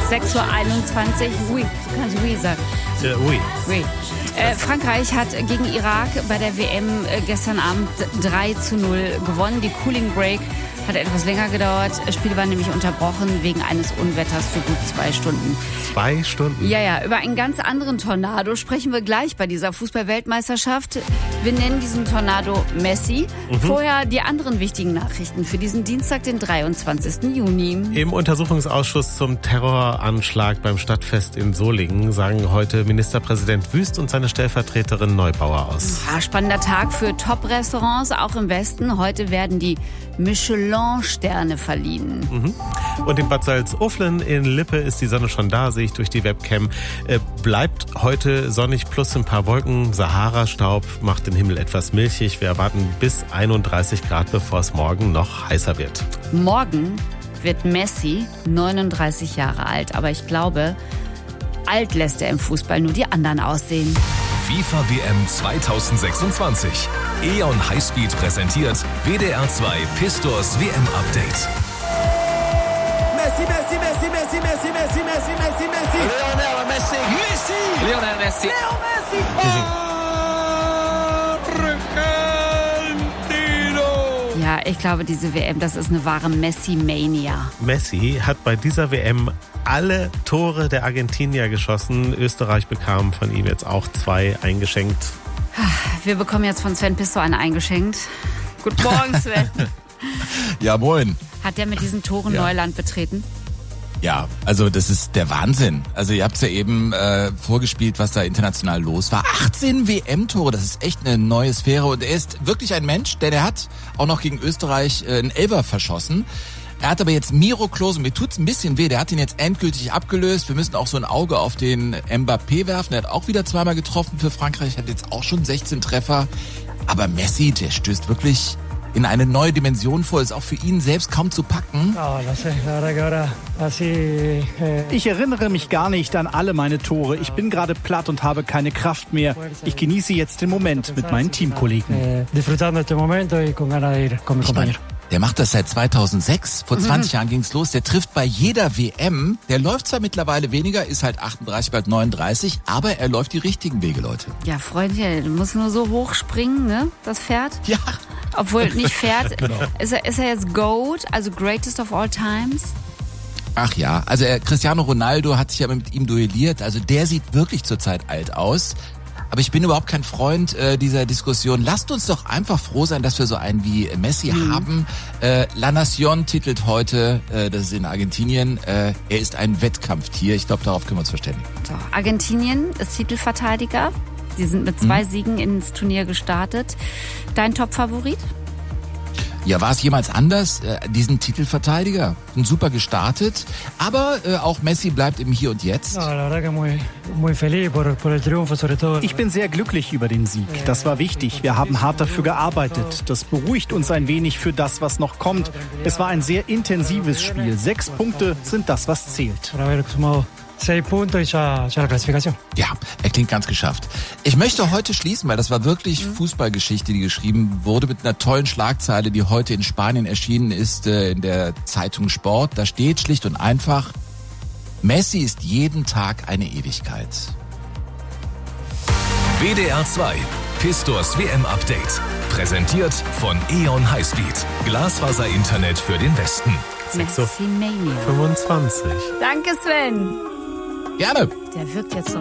6:21 Uhr. Oui, du kannst oui sagen. Oui. Oui. Frankreich hat gegen Irak bei der WM gestern Abend 3:0 gewonnen. Die Cooling Break hat etwas länger gedauert. Das Spiel war nämlich unterbrochen wegen eines Unwetters für gut 2 Stunden. 2 Stunden? Ja, über einen ganz anderen Tornado sprechen wir gleich bei dieser Fußball-Weltmeisterschaft. Wir nennen diesen Tornado Messi. Vorher die anderen wichtigen Nachrichten für diesen Dienstag, den 23. Juni. Im Untersuchungsausschuss zum Terroranschlag beim Stadtfest in Solingen sagen heute Ministerpräsident Wüst und seine Stellvertreterin Neubauer aus. Ja, spannender Tag für Top-Restaurants, auch im Westen. Heute werden die Michelin-Sterne verliehen. Und in Bad Salzuflen in Lippe ist die Sonne schon da, sehe ich durch die Webcam. Bleibt heute sonnig plus ein paar Wolken. Sahara-Staub macht den Himmel etwas milchig. Wir erwarten bis 31 Grad, bevor es morgen noch heißer wird. Morgen wird Messi 39 Jahre alt. Aber ich glaube, alt lässt er im Fußball nur die anderen aussehen. FIFA WM 2026. E.ON Highspeed präsentiert WDR 2 Pistors WM Update. Messi, Messi, Messi, Messi, Messi, Messi, Messi, Messi, Messi. Lionel Messi. Messi. Lionel Messi. Leo Messi. Argentino. Ja, ich glaube, diese WM, das ist eine wahre Messi-Mania. Messi hat bei dieser WM alle Tore der Argentinier geschossen. Österreich bekam von ihm jetzt auch 2 eingeschenkt. Wir bekommen jetzt von Sven Pistor eine eingeschenkt. Guten Morgen, Sven. Ja, moin. Hat der mit diesen Toren Neuland betreten? Ja, also das ist der Wahnsinn. Also ihr habt's ja eben vorgespielt, was da international los war. 18 WM-Tore, das ist echt eine neue Sphäre. Und er ist wirklich ein Mensch, der hat auch noch gegen Österreich einen Elfer verschossen. Er hat aber jetzt Miro Klose, mir tut's ein bisschen weh, der hat ihn jetzt endgültig abgelöst. Wir müssen auch so ein Auge auf den Mbappé werfen. Der hat auch wieder 2-mal getroffen für Frankreich, hat jetzt auch schon 16 Treffer. Aber Messi, der stößt wirklich in eine neue Dimension vor, ist auch für ihn selbst kaum zu packen. Ich erinnere mich gar nicht an alle meine Tore. Ich bin gerade platt und habe keine Kraft mehr. Ich genieße jetzt den Moment mit meinen Teamkollegen. Der macht das seit 2006. Vor 20 Jahren ging's los. Der trifft bei jeder WM. Der läuft zwar mittlerweile weniger, ist halt 38, bald 39, aber er läuft die richtigen Wege, Leute. Ja, Freundchen, du musst nur so hoch springen, ne, das Pferd. Ja. Obwohl nicht Pferd. Genau. Ist er jetzt GOAT, also Greatest of All Times? Ach ja, also Cristiano Ronaldo hat sich ja mit ihm duelliert. Also der sieht wirklich zurzeit alt aus. Aber ich bin überhaupt kein Freund dieser Diskussion. Lasst uns doch einfach froh sein, dass wir so einen wie Messi haben. La Nación titelt heute, das ist in Argentinien, er ist ein Wettkampftier. Ich glaube, darauf können wir uns verständigen. So, Argentinien ist Titelverteidiger. Die sind mit 2 Siegen ins Turnier gestartet. Dein Top-Favorit? Ja, war es jemals anders? Diesen Titelverteidiger, super gestartet, aber auch Messi bleibt im Hier und Jetzt. Ich bin sehr glücklich über den Sieg. Das war wichtig. Wir haben hart dafür gearbeitet. Das beruhigt uns ein wenig für das, was noch kommt. Es war ein sehr intensives Spiel. 6 Punkte sind das, was zählt. Ja, er klingt ganz geschafft. Ich möchte heute schließen, weil das war wirklich Fußballgeschichte, die geschrieben wurde, mit einer tollen Schlagzeile, die heute in Spanien erschienen ist, in der Zeitung Sport. Da steht schlicht und einfach: Messi ist jeden Tag eine Ewigkeit. WDR 2 Pistors WM Update. Präsentiert von E.ON Highspeed. Glasfaser-Internet für den Westen. Messi-Mania. 25. Danke, Sven. Gerne. Der wirkt jetzt so